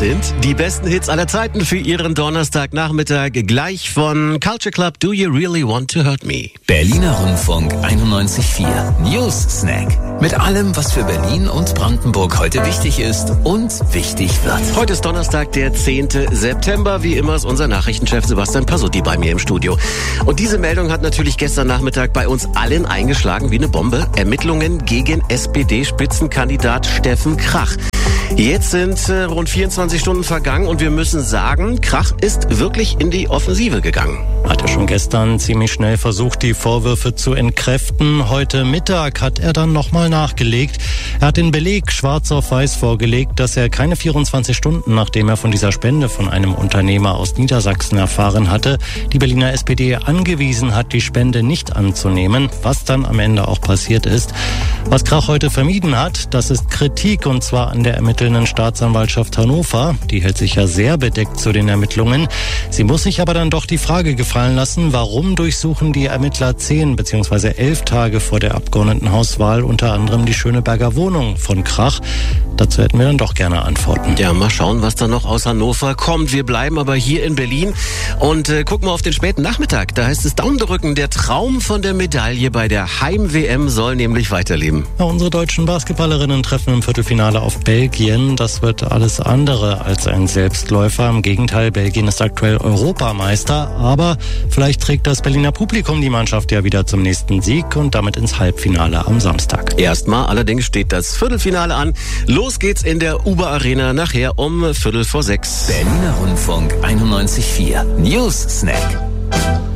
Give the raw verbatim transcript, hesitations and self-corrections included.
sind die besten Hits aller Zeiten für Ihren Donnerstagnachmittag. Gleich von Culture Club, Do You Really Want to Hurt Me? Berliner Rundfunk einundneunzig Komma vier News Snack. Mit allem, was für Berlin und Brandenburg heute wichtig ist und wichtig wird. Heute ist Donnerstag, der zehnte September. Wie immer ist unser Nachrichtenchef Sebastian Pasutti bei mir im Studio. Und diese Meldung hat natürlich gestern Nachmittag bei uns allen eingeschlagen wie eine Bombe. Ermittlungen gegen S P D-Spitzenkandidat Steffen Krach. Jetzt sind äh, rund vierundzwanzig Stunden vergangen und wir müssen sagen, Krach ist wirklich in die Offensive gegangen. Hat er schon gestern ziemlich schnell versucht, die Vorwürfe zu entkräften. Heute Mittag hat er dann nochmal nachgelegt. Er hat den Beleg schwarz auf weiß vorgelegt, dass er keine vierundzwanzig Stunden, nachdem er von dieser Spende von einem Unternehmer aus Niedersachsen erfahren hatte, die Berliner S P D angewiesen hat, die Spende nicht anzunehmen, was dann am Ende auch passiert ist. Was Krach heute vermieden hat, das ist Kritik, und zwar an der ermittelnden Staatsanwaltschaft Hannover. Die hält sich ja sehr bedeckt zu den Ermittlungen. Sie muss sich aber dann doch die Frage gefallen lassen, warum durchsuchen die Ermittler zehn bzw. elf Tage vor der Abgeordnetenhauswahl unter anderem die Schöneberger Wohnung von Krach. Dazu hätten wir dann doch gerne Antworten. Ja, mal schauen, was da noch aus Hannover kommt. Wir bleiben aber hier in Berlin und äh, gucken mal auf den späten Nachmittag. Da heißt es Daumen drücken. Der Traum von der Medaille bei der Heim-W M soll nämlich weiterleben. Ja, unsere deutschen Basketballerinnen treffen im Viertelfinale auf Belgien. Das wird alles andere als ein Selbstläufer. Im Gegenteil, Belgien ist aktuell Europameister. Aber vielleicht trägt das Berliner Publikum die Mannschaft ja wieder zum nächsten Sieg und damit ins Halbfinale am Samstag. Erstmal allerdings steht das Viertelfinale an. Los geht's in der Uber Arena nachher um Viertel vor sechs. Berliner Rundfunk einundneunzig Komma vier News Snack.